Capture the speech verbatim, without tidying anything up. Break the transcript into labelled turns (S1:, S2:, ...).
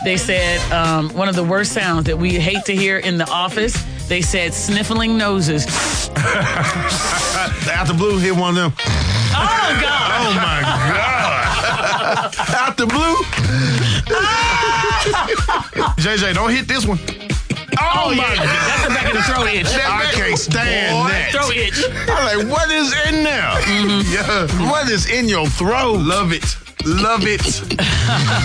S1: They said um, one of the worst sounds that we hate to hear in the office. They said sniffling noses.
S2: Out the blue, hit one of them.
S1: Oh, God.
S2: Oh, my God. Out the blue. J J, don't hit this one.
S1: Oh, oh my yeah. God. That's the back of the throat itch.
S2: I can't stand
S1: Boy,
S2: that.
S1: Throat itch.
S2: I'm like, what is in there? Mm-hmm. Yeah. What is in your throat?
S3: Love it. Love it.